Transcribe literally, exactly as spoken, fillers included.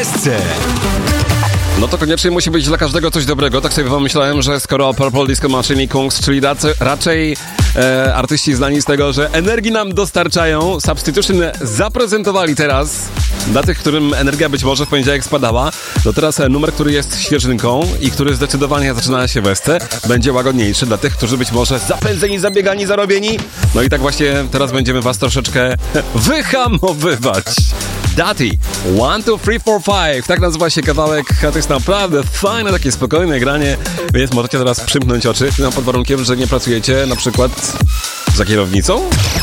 Wesce. No to koniecznie musi być dla każdego coś dobrego. Tak sobie pomyślałem, że skoro Purple Disco Machine i Kungs, czyli raczej, raczej e, artyści znani z tego, że energii nam dostarczają, Substitution zaprezentowali teraz dla tych, którym energia być może w poniedziałek spadała, to teraz numer, który jest świeżynką i który zdecydowanie zaczyna się Wesce, będzie łagodniejszy dla tych, którzy być może zapędzeni, zabiegani, zarobieni. No i tak właśnie teraz będziemy was troszeczkę wyhamowywać. Daty, one, two, three, four, five. Tak nazywa się kawałek, a to jest naprawdę fajne, takie spokojne granie, więc możecie teraz przymknąć oczy, no pod warunkiem, że nie pracujecie na przykład za kierownicą.